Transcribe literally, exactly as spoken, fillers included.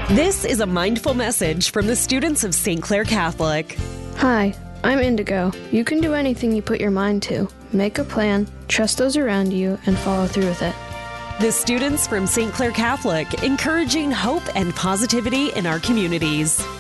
This is a mindful message from the students of Saint Clair Catholic. Hi, I'm Indigo. You can do anything you put your mind to. Make a plan, trust those around you, and follow through with it. The students from Saint Clair Catholic, encouraging hope and positivity in our communities.